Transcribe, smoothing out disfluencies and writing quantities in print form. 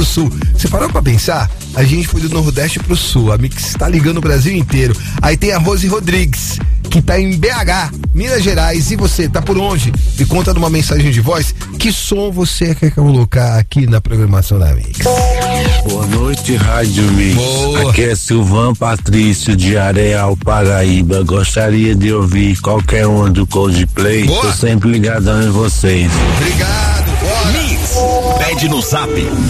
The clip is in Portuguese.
do Sul. Você parou pra pensar? A gente foi do Nordeste pro Sul. A Mix tá ligando o Brasil inteiro. Aí tem a Rose Rodrigues, que tá em BH, Minas Gerais. E você, tá por onde? Me conta numa mensagem de voz que som você quer colocar aqui na programação da Mix. Boa noite, Rádio Mix. Boa. Aqui é Silvan Patrício de Areal, Paraíba. Gostaria de ouvir qualquer um do Coldplay. Boa. Tô sempre ligadão em vocês. Obrigado. Bora. Mix, pede no Zap